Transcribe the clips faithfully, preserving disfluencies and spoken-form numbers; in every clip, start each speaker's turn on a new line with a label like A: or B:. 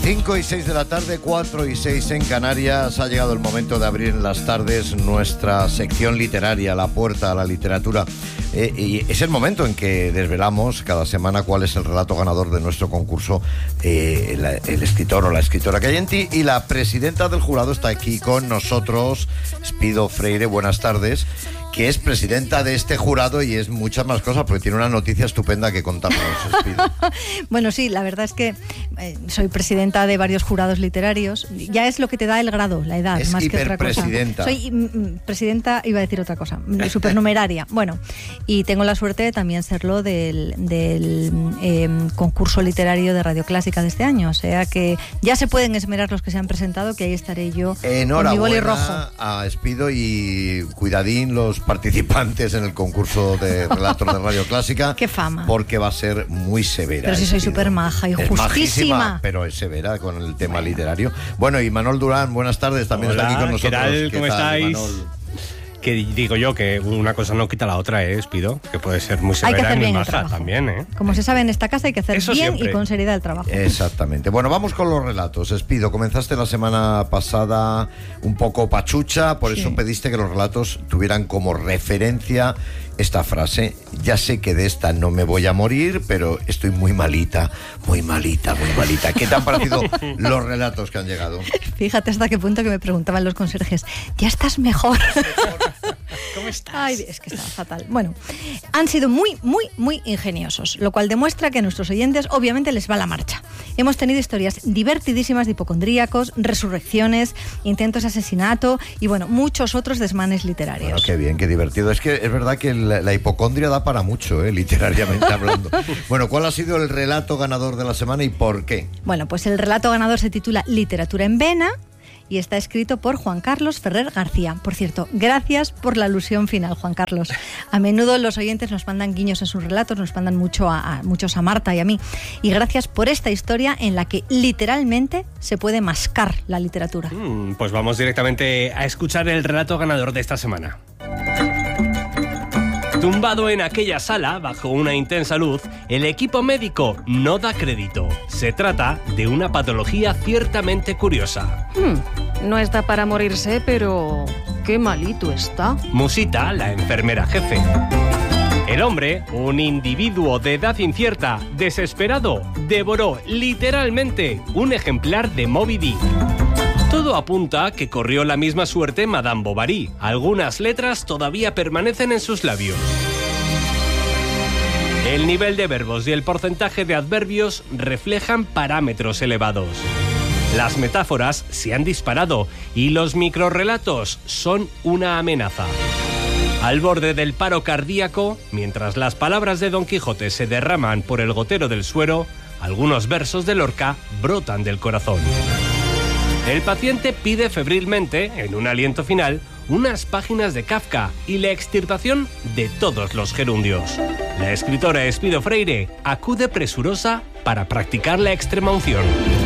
A: cinco y seis de la tarde, cuatro y seis en Canarias. Ha llegado el momento de abrir en las tardes nuestra sección literaria, la puerta a la literatura. Eh, y es el momento en que desvelamos cada semana cuál es el relato ganador de nuestro concurso, eh, el, el escritor o la escritora que hay en ti. Y la presidenta del jurado está aquí con nosotros, Espido Freire. Buenas tardes. Que es presidenta de este jurado y es muchas más cosas, porque tiene una noticia estupenda que contarnos, Espido.
B: Bueno, sí, la verdad es que eh, soy presidenta de varios jurados literarios. Ya es lo que te da el grado, la edad,
A: es
B: más que otra cosa.
A: hiperpresidenta.
B: Soy mm, presidenta, iba a decir otra cosa, supernumeraria. Bueno, y tengo la suerte de también serlo del, del eh, concurso literario de Radio Clásica de este año. O sea que ya se pueden esmerar los que se han presentado, que ahí estaré yo con mi boli rojo.
A: Enhorabuena a Espido y cuidadín los participantes en el concurso de relatos de Radio Clásica.
B: ¡Qué fama!
A: Porque va a ser muy severa.
B: Pero si soy súper maja y
A: es
B: justísima.
A: Majísima, pero es severa con el tema bueno. literario. Bueno, y Manol Durán, buenas tardes, también
C: Hola,
A: está aquí con nosotros.
C: ¿qué tal? ¿Cómo
A: ¿Qué tal,
C: estáis?
A: Manol?
C: Que digo yo que una cosa no quita la otra, ¿eh? Espido, que puede ser muy severa
B: hay que hacer
C: y
B: bien
C: muy
B: el
C: maja
B: trabajo.
C: También, ¿eh?
B: Como se sabe en esta casa hay que hacer
C: Eso
B: bien
C: siempre.
B: Y con seriedad el trabajo.
A: Exactamente. Bueno, vamos con los relatos. Espido, comenzaste la semana pasada un poco pachucha, por
B: sí.
A: eso pediste que los relatos tuvieran como referencia esta frase: ya sé que de esta no me voy a morir, pero estoy muy malita, muy malita, muy malita. ¿Qué te han parecido los relatos que han llegado?
B: Fíjate hasta qué punto que me preguntaban los conserjes, ¿ya estás mejor?
C: ¿Cómo estás?
B: Ay, es que estaba fatal. Bueno, han sido muy, muy, muy ingeniosos, lo cual demuestra que a nuestros oyentes obviamente les va la marcha. Hemos tenido historias divertidísimas de hipocondríacos, resurrecciones, intentos de asesinato y, bueno, muchos otros desmanes literarios.
A: Bueno, qué bien, qué divertido. Es que es verdad que la, la hipocondria da para mucho, ¿eh? Literariamente hablando. Bueno, ¿cuál ha sido el relato ganador de la semana y por qué?
B: Bueno, pues el relato ganador se titula Literatura en Vena y está escrito por Juan Carlos Ferrer García. Por cierto, gracias por la alusión final, Juan Carlos. A menudo los oyentes nos mandan guiños en sus relatos, nos mandan mucho a, a, muchos a Marta y a mí. Y gracias por esta historia en la que literalmente se puede mascar la literatura.
C: Mm, pues vamos directamente a escuchar el relato ganador de esta semana. Tumbado en aquella sala, bajo una intensa luz, el equipo médico no da crédito. Se trata de una patología ciertamente curiosa.
D: Hmm, no está para morirse, pero qué malito está.
C: Musita, la enfermera jefe. El hombre, un individuo de edad incierta, desesperado, devoró literalmente un ejemplar de Moby Dick. Todo apunta a que corrió la misma suerte Madame Bovary. Algunas letras todavía permanecen en sus labios. El nivel de verbos y el porcentaje de adverbios reflejan parámetros elevados. Las metáforas se han disparado y los microrrelatos son una amenaza. Al borde del paro cardíaco, mientras las palabras de Don Quijote se derraman por el gotero del suero, algunos versos de Lorca brotan del corazón. El paciente pide febrilmente, en un aliento final, unas páginas de Kafka y la extirpación de todos los gerundios. La escritora Espido Freire acude presurosa para practicar la extremaunción.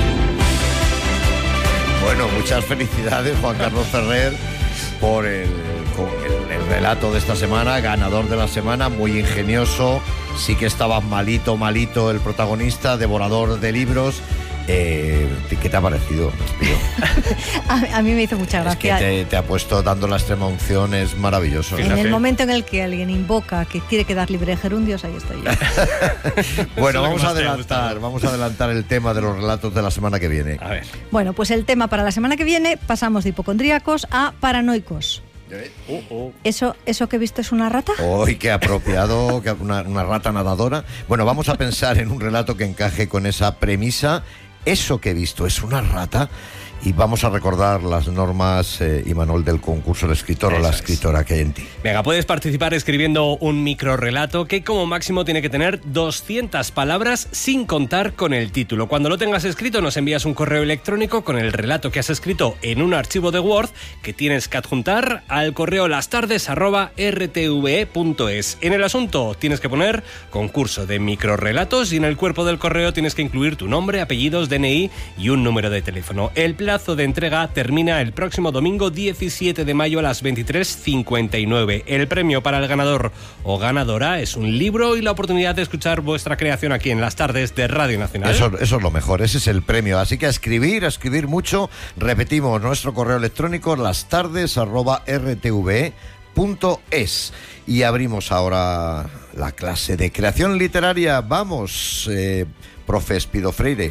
A: Bueno, muchas felicidades, Juan Carlos Ferrer, por el, el, el relato de esta semana, ganador de la semana, muy ingenioso. Sí que estaba malito, malito el protagonista, devorador de libros. Eh, ¿Qué te ha parecido, Espido?
B: a, a mí me hizo mucha gracia.
A: Es que te, te ha puesto dando la extrema unción, es maravilloso.
B: En el momento en el que alguien invoca que quiere quedar libre de gerundios, ahí estoy yo.
A: Bueno, vamos a adelantar, vamos a adelantar el tema de los relatos de la semana que viene.
C: A ver.
B: Bueno, pues el tema para la semana que viene pasamos de hipocondríacos a paranoicos.
C: Uh, uh.
B: ¿Eso, ¿Eso que he visto es una rata?
A: ¡Uy, qué apropiado! Una, una rata nadadora. Bueno, vamos a pensar en un relato que encaje con esa premisa. Eso que he visto es una rata. Y vamos a recordar las normas, eh, Imanol, del concurso del escritor Eso o la escritora es. que hay en ti.
C: Venga, puedes participar escribiendo un microrrelato que como máximo tiene que tener doscientas palabras sin contar con el título. Cuando lo tengas escrito nos envías un correo electrónico con el relato que has escrito en un archivo de Word que tienes que adjuntar al correo lastardes arroba r t v e punto es. En el asunto tienes que poner concurso de microrrelatos y en el cuerpo del correo tienes que incluir tu nombre, apellidos, D N I y un número de teléfono. El plan plazo de entrega termina el próximo domingo diecisiete de mayo a las veintitrés cincuenta y nueve. El premio para el ganador o ganadora es un libro y la oportunidad de escuchar vuestra creación aquí en las tardes de Radio Nacional.
A: Eso, eso es lo mejor, ese es el premio. Así que a escribir, a escribir mucho. Repetimos nuestro correo electrónico lastardes arroba r t v e punto es. Y abrimos ahora la clase de creación literaria. Vamos, eh, profe Espido Freire.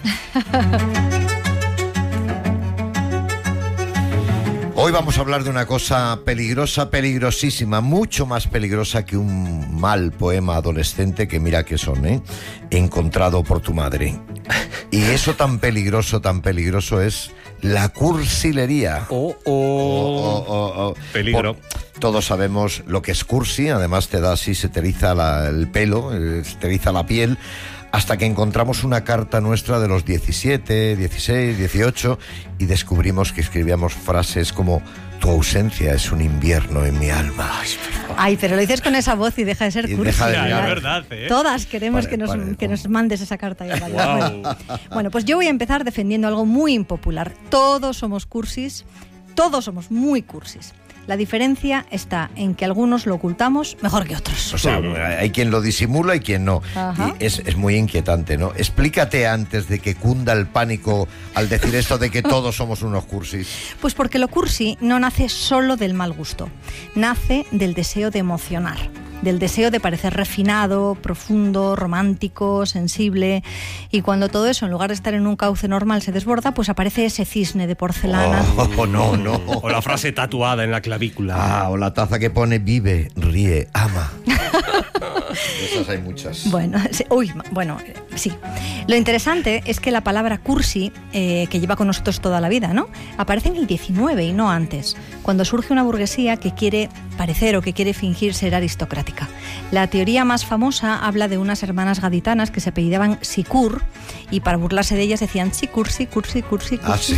A: Hoy vamos a hablar de una cosa peligrosa, peligrosísima, mucho más peligrosa que un mal poema adolescente que mira que son, ¿eh? Encontrado por tu madre. Y eso tan peligroso, tan peligroso es la cursilería.
C: Oh, oh,
A: oh, oh, oh.
C: Peligro.
A: Por, todos sabemos lo que es cursi, además te da así, se te eriza la, el pelo, eh, se te eriza la piel, hasta que encontramos una carta nuestra de los diecisiete, dieciséis, dieciocho y descubrimos que escribíamos frases como: tu ausencia es un invierno en mi alma.
B: Ay, pero lo dices con esa voz y deja de ser
A: Y
B: cursi.
A: deja de
C: Ya,
A: liar.
C: es verdad, ¿eh?
B: Todas queremos
A: Vale,
B: que, nos,
A: vale.
B: que nos mandes esa carta. Ya, vale.
C: Guau.
B: Bueno. Bueno, pues yo voy a empezar defendiendo algo muy impopular. Todos somos cursis, todos somos muy cursis. La diferencia está en que algunos lo ocultamos mejor que otros.
A: O sea, hay quien lo disimula y quien no.
B: Ajá.
A: Y es, es muy inquietante, ¿no? Explícate antes de que cunda el pánico al decir esto de que todos somos unos cursis.
B: Pues porque lo cursi no nace solo del mal gusto, nace del deseo de emocionar, del deseo de parecer refinado, profundo, romántico, sensible. Y cuando todo eso, en lugar de estar en un cauce normal, se desborda, pues aparece ese cisne de porcelana.
A: Oh, no, no.
C: O la frase tatuada en la clavícula.
A: Ah, o la taza que pone vive, ríe, ama. Esas hay muchas.
B: Bueno, sí, uy, bueno, sí. Lo interesante es que la palabra cursi, eh, que lleva con nosotros toda la vida, ¿no?, aparece en el diecinueve y no antes, cuando surge una burguesía que quiere parecer o que quiere fingir ser aristocrática. La teoría más famosa habla de unas hermanas gaditanas que se apellidaban Sicur y para burlarse de ellas decían Sicur, Sicur, Sicur, Sicur.
A: Ah, sí.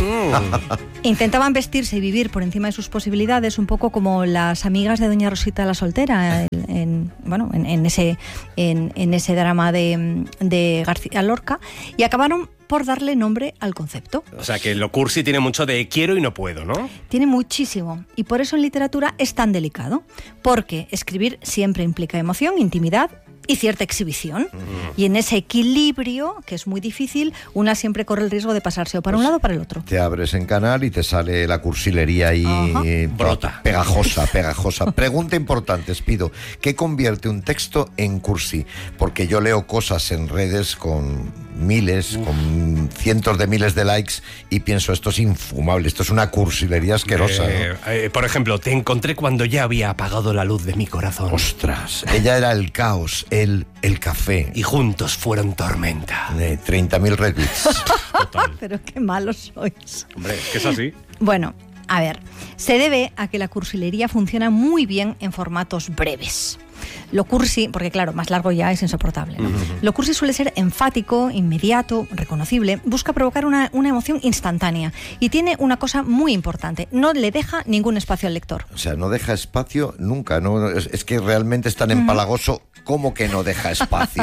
C: Mm.
B: Intentaban vestirse y vivir por encima de sus posibilidades, un poco como las amigas de Doña Rosita la Soltera, en, en, bueno, en, en, ese, en, en ese drama de, de García Lorca, y acabaron por darle nombre al concepto.
C: O sea que lo cursi tiene mucho de quiero y no puedo, ¿no?
B: Tiene muchísimo, y por eso en literatura es tan delicado, porque escribir siempre implica emoción, intimidad y cierta exhibición. Y en ese equilibrio, que es muy difícil, una siempre corre el riesgo de pasarse o para un lado o para el otro.
A: Te abres en canal y te sale la cursilería ahí.
B: Ajá.
A: eh,
C: Brota.
A: Pegajosa, pegajosa. Pregunta importante, Espido. ¿Qué convierte un texto en cursi? Porque yo leo cosas en redes con miles, Uf. con cientos de miles de likes y pienso, esto es infumable, esto es una cursilería asquerosa.
C: Eh,
A: ¿no?
C: eh, por ejemplo, te encontré cuando ya había apagado la luz de mi corazón.
A: Ostras, ella era el caos, él el café.
C: Y juntos fueron tormenta.
A: De treinta mil retweets.
C: Total.
B: Pero qué malos sois.
C: Hombre, es que es así.
B: Bueno, a ver, se debe a que la cursilería funciona muy bien en formatos breves. Lo cursi, porque claro, más largo ya es insoportable, ¿no? Uh-huh. Lo cursi suele ser enfático, inmediato, reconocible, busca provocar una, una emoción instantánea y tiene una cosa muy importante, no le deja ningún espacio al lector.
A: O sea, no deja espacio nunca, ¿no? Es, es que realmente es tan empalagoso, ¿cómo que no deja espacio?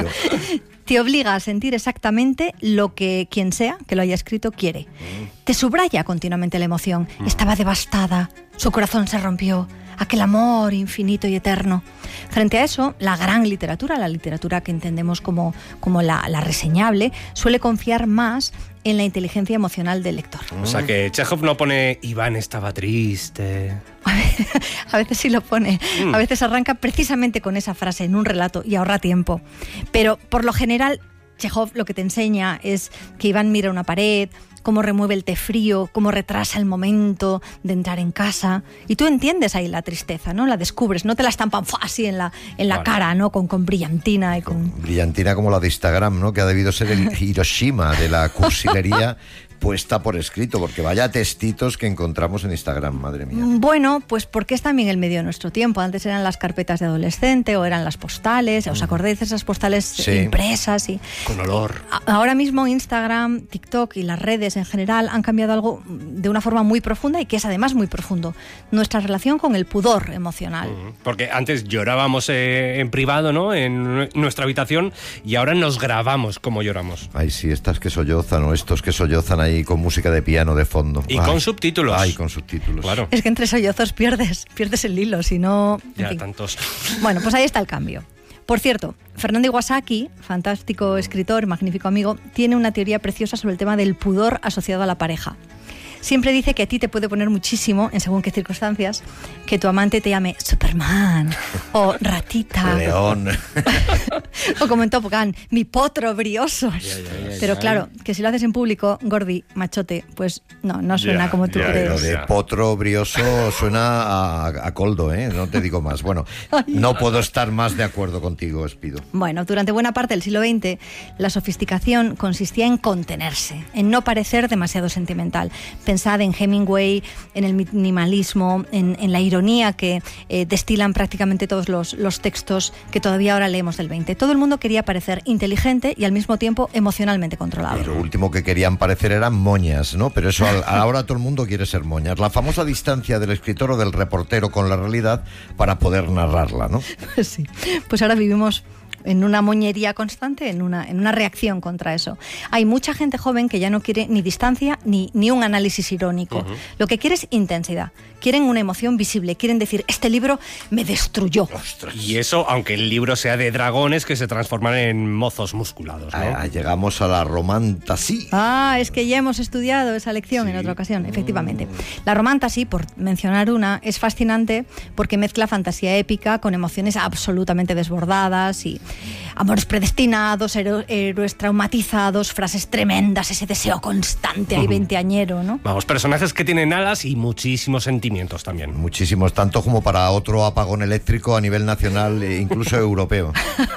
B: Te obliga a sentir exactamente lo que quien sea que lo haya escrito quiere. Te subraya continuamente la emoción. Estaba devastada, su corazón se rompió, aquel amor infinito y eterno. Frente a eso, la gran literatura, la literatura que entendemos como, como la, la reseñable, suele confiar más en la inteligencia emocional del lector.
C: O sea que Chekhov no pone Iván estaba triste.
B: A veces sí lo pone, mm. a veces arranca precisamente con esa frase en un relato y ahorra tiempo. Pero por lo general, Chekhov lo que te enseña es que Iván mira una pared, cómo remueve el té frío, cómo retrasa el momento de entrar en casa. Y tú entiendes ahí la tristeza, ¿no? La descubres, no te la estampan así en la, en la vale. cara, ¿no? Con, con brillantina y con...
A: Brillantina como la de Instagram, ¿no? Que ha debido ser el Hiroshima de la cursilería puesta por escrito, porque vaya testitos que encontramos en Instagram, madre mía.
B: Bueno, pues porque es también el medio de nuestro tiempo. Antes eran las carpetas de adolescente o eran las postales. ¿Os acordáis de esas postales sí. impresas? Y
C: con olor.
B: Ahora mismo Instagram, TikTok y las redes sociedades en general han cambiado algo de una forma muy profunda y que es además muy profundo. Nuestra relación con el pudor emocional.
C: Porque antes llorábamos eh, en privado, ¿no? En nuestra habitación, y ahora nos grabamos como lloramos.
A: Ay, sí, estas que sollozan o estos que sollozan ahí con música de piano de fondo.
C: Y
A: Ay,
C: con subtítulos.
A: Ay, con subtítulos.
C: Claro.
B: Es que entre sollozos pierdes, pierdes el hilo, si no... en
C: Ya,
B: fin.
C: tantos.
B: Bueno, pues ahí está el cambio. Por cierto, Fernando Iwasaki, fantástico escritor, magnífico amigo, tiene una teoría preciosa sobre el tema del pudor asociado a la pareja. Siempre dice que a ti te puede poner muchísimo, en según qué circunstancias, que tu amante te llame Superman o ratita.
A: León.
B: O como en Top Gun, mi potro brioso.
C: Ya, ya, ya,
B: Pero
C: ya.
B: claro, que si lo haces en público, gordi, machote, pues no, no suena
C: Ya,
B: como tú
C: ya,
B: crees.
A: Lo de potro brioso suena a, a coldo, ¿eh? No te digo más. Bueno, no puedo estar más de acuerdo contigo, Espido.
B: Bueno, durante buena parte del siglo veinte, la sofisticación consistía en contenerse, en no parecer demasiado sentimental. Pensad en Hemingway, en el minimalismo, en, en la ironía que eh, destilan prácticamente todos los, los textos que todavía ahora leemos del veinte. Todo el mundo quería parecer inteligente y al mismo tiempo emocionalmente controlado.
A: Y lo último que querían parecer eran moñas, ¿no? Pero eso al- ahora todo el mundo quiere ser moñas. La famosa distancia del escritor o del reportero con la realidad para poder narrarla, ¿no?
B: Sí, pues ahora vivimos en una moñería constante, en una, en una reacción contra eso. Hay mucha gente joven que ya no quiere ni distancia ni, ni un análisis irónico. Uh-huh. Lo que quiere es intensidad. Quieren una emoción visible. Quieren decir, este libro me destruyó.
A: Ostras.
C: Y eso, aunque el libro sea de dragones que se transforman en mozos musculados, ¿no?
A: Ah, llegamos a la romantasía.
B: Ah, es que ya hemos estudiado esa lección
A: Sí.
B: en otra ocasión, efectivamente. La romantasía, por mencionar una, es fascinante porque mezcla fantasía épica con emociones absolutamente desbordadas y amores predestinados, hero- héroes traumatizados, frases tremendas, ese deseo constante ahí veinteañero, ¿no?
C: Vamos, personajes que tienen alas y muchísimos sentimientos también.
A: Muchísimos, tanto como para otro apagón eléctrico a nivel nacional e incluso europeo.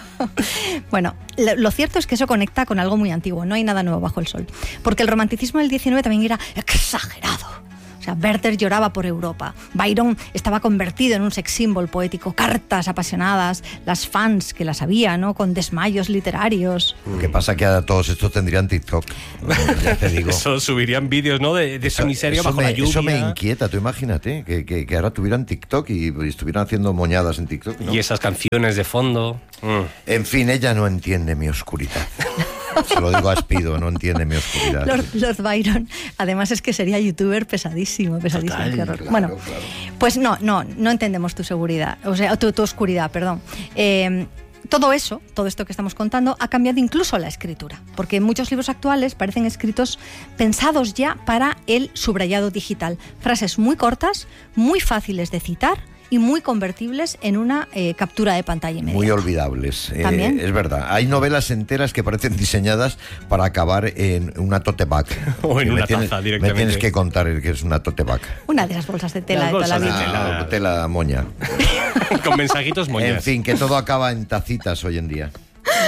B: Bueno, lo, lo cierto es que eso conecta con algo muy antiguo, no hay nada nuevo bajo el sol. Porque el romanticismo del diecinueve también era exagerado. O sea, Werther lloraba por Europa. Byron estaba convertido en un sex symbol poético. Cartas apasionadas, las fans que las había, ¿no? Con desmayos literarios.
A: Lo que pasa que a todos estos tendrían TikTok. Ya te digo.
C: Eso subirían vídeos, ¿no? De, de su miseria
A: eso
C: bajo
A: me,
C: la lluvia.
A: Eso me inquieta, tú imagínate, que, que, que ahora tuvieran TikTok y, y estuvieran haciendo moñadas en TikTok, ¿no?
C: Y esas canciones de fondo. Mm.
A: En fin, ella no entiende mi oscuridad. Se lo digo a Espido, no entiende mi oscuridad.
B: Lord, Lord Byron, además es que sería youtuber pesadísimo, pesadísimo.
A: Total,
B: qué horror.
A: claro,
B: Bueno,
A: claro.
B: pues no, no, no entendemos tu seguridad, o sea, tu, tu oscuridad, perdón. Eh, Todo eso, todo esto que estamos contando, ha cambiado incluso la escritura, porque muchos libros actuales parecen escritos pensados ya para el subrayado digital. Frases muy cortas, muy fáciles de citar y muy convertibles en una eh, captura de pantalla inmediata.
A: Muy olvidables. Eh,
B: ¿También?
A: es verdad. Hay novelas enteras que parecen diseñadas para acabar en una tote bag.
C: O en
A: Que me
C: una
A: tienes-
C: taza directamente.
A: Me tienes que contar el que es una tote bag.
B: Una de esas bolsas de tela
C: Las
B: de toda la
C: bolsas de
B: vida.
C: tela.
A: Ah, tela moña.
C: Con mensajitos moñas.
A: En fin, que todo acaba en tacitas hoy en día.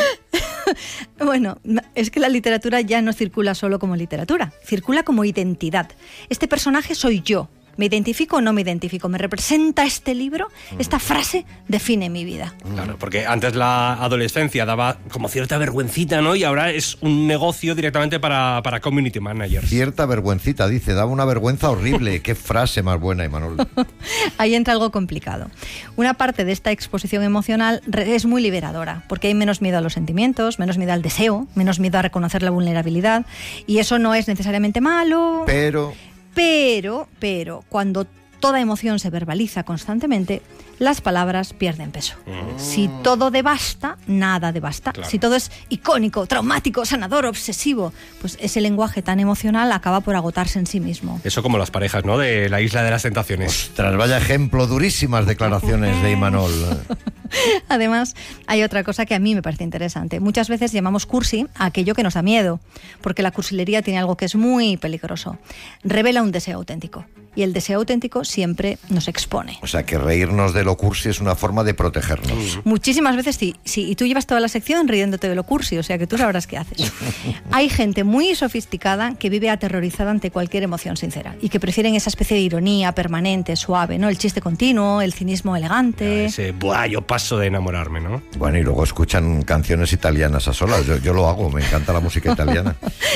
B: Bueno, es que la literatura ya no circula solo como literatura, circula como identidad. Este personaje soy yo. ¿Me identifico o no me identifico? ¿Me representa este libro? Esta frase define mi vida.
C: Claro, porque antes la adolescencia daba como cierta vergüencita, ¿no? Y ahora es un negocio directamente para, para community managers.
A: Cierta vergüencita, dice, daba una vergüenza horrible. Qué frase más buena, Imanol.
B: Ahí entra algo complicado. Una parte de esta exposición emocional re- es muy liberadora, porque hay menos miedo a los sentimientos, menos miedo al deseo, menos miedo a reconocer la vulnerabilidad, y eso no es necesariamente malo.
A: Pero
B: Pero, pero, cuando toda emoción se verbaliza constantemente, las palabras pierden peso. Si todo devasta, nada devasta.
C: Claro.
B: Si todo es icónico, traumático, sanador, obsesivo, pues ese lenguaje tan emocional acaba por agotarse en sí mismo.
C: Eso como las parejas, ¿no? De la Isla de las Tentaciones.
A: tras vaya ejemplo, durísimas declaraciones de Imanol.
B: Además, hay otra cosa que a mí me parece interesante. Muchas veces llamamos cursi a aquello que nos da miedo, porque la cursilería tiene algo que es muy peligroso. Revela un deseo auténtico, y el deseo auténtico siempre nos expone.
A: O sea, que reírnos de lo lo cursi es una forma de protegernos.
B: Muchísimas veces sí, sí, y tú llevas toda la sección riéndote de lo cursi, o sea que tú sabrás qué haces. Hay gente muy sofisticada que vive aterrorizada ante cualquier emoción sincera y que prefieren esa especie de ironía permanente, suave, ¿no? El chiste continuo, el cinismo elegante.
C: Ese, buah, yo paso de enamorarme, ¿no?
A: Bueno, y luego escuchan canciones italianas a solas. Yo, yo lo hago, me encanta la música italiana.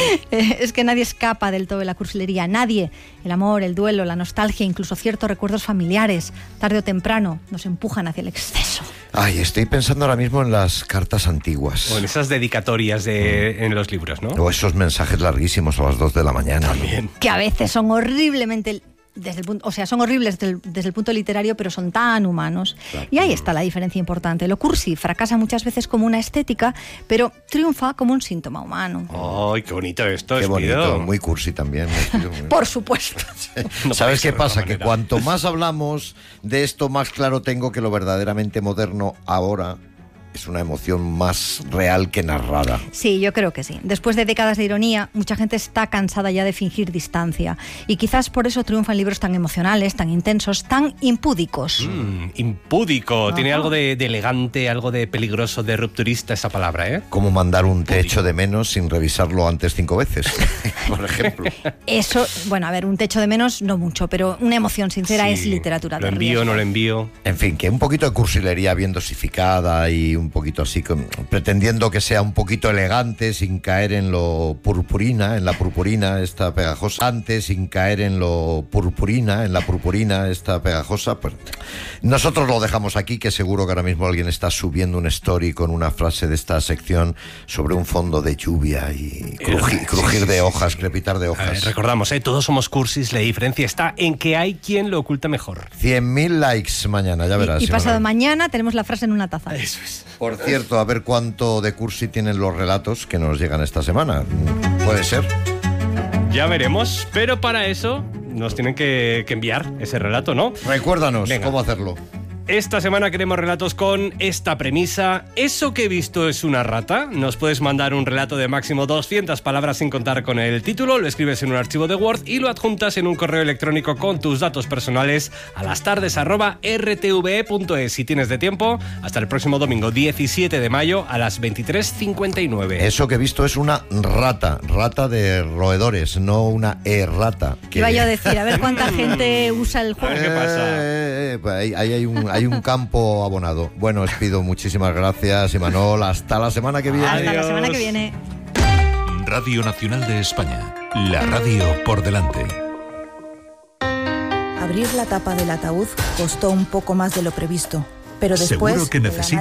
B: Es que nadie escapa del todo de la cursilería, nadie. El amor, el duelo, la nostalgia, incluso ciertos recuerdos familiares, tarde o temprano, nos empujan hacia el exceso.
A: Ay, estoy pensando ahora mismo en las cartas antiguas.
C: O en esas dedicatorias de, en los libros, ¿no?
A: O esos mensajes larguísimos a las dos de la mañana.
C: También.
B: Que a veces son horriblemente... Desde el punto, o sea, son horribles desde el, desde el punto literario, pero son tan humanos. Claro. Y ahí está la diferencia importante. Lo cursi fracasa muchas veces como una estética, pero triunfa como un síntoma humano.
C: ¡Ay, qué bonito esto!
A: Qué bonito, muy cursi también.
B: Por supuesto.
A: No ¿Sabes qué pasa? Que cuanto más hablamos de esto, más claro tengo que lo verdaderamente moderno ahora es una emoción más real que narrada.
B: Sí, yo creo que sí. Después de décadas de ironía, mucha gente está cansada ya de fingir distancia. Y quizás por eso triunfan libros tan emocionales, tan intensos, tan impúdicos.
C: Mm, impúdico. Tiene algo de, de elegante, algo de peligroso, de rupturista esa palabra, ¿eh?
A: Como mandar un te echo de menos sin revisarlo antes cinco veces, por ejemplo.
B: Eso, bueno, a ver, un te echo de menos no mucho, pero una emoción sincera sí, es literatura de
C: lo envío,
B: riesgo.
C: No lo envío.
A: En fin, que un poquito de cursilería bien dosificada y un poquito así, con, pretendiendo que sea un poquito elegante sin caer en lo purpurina, en la purpurina esta pegajosa, antes sin caer en lo purpurina, en la purpurina esta pegajosa, pues nosotros lo dejamos aquí, que seguro que ahora mismo alguien está subiendo un story con una frase de esta sección sobre un fondo de lluvia y crujir, crujir de hojas, crepitar de hojas.
C: Ver, recordamos, ¿eh? Todos somos cursis, la diferencia está en que hay quien lo oculta mejor.
A: cien mil likes mañana, ya verás.
B: Y, y pasado mañana tenemos la frase en una taza.
C: Eso es.
A: Por cierto, a ver cuánto de cursi tienen los relatos que nos llegan esta semana. ¿Puede ser?
C: Ya veremos, pero para eso nos tienen que, que enviar ese relato, ¿no?
A: Recuérdanos. Venga. Cómo hacerlo.
C: Esta semana queremos relatos con esta premisa. ¿Eso que he visto es una rata? Nos puedes mandar un relato de máximo doscientas palabras sin contar con el título, lo escribes en un archivo de Word y lo adjuntas en un correo electrónico con tus datos personales a lastardes arroba r t v e punto es. Si tienes de tiempo, hasta el próximo domingo diecisiete de mayo a las veintitrés cincuenta y nueve.
A: Eso que he visto es una rata, rata de roedores, no una errata. Que...
B: Iba yo a decir, a ver cuánta gente usa el juego.
C: ¿Qué pasa?
A: Eh, eh, pues ahí, ahí hay un... Hay un campo abonado. Bueno, os pido muchísimas gracias, Imanol. Hasta la semana que viene.
B: Hasta la semana que viene.
E: Radio Nacional de España. La radio por delante.
F: Abrir la tapa del ataúd costó un poco más de lo previsto, pero después...
E: Seguro que necesitas